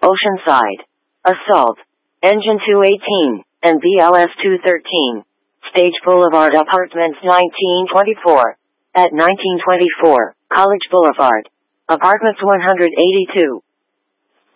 Oceanside, Assault, Engine 218, and BLS 213. Stage Boulevard Apartments 1924. At 1924, College Boulevard. Apartments 182.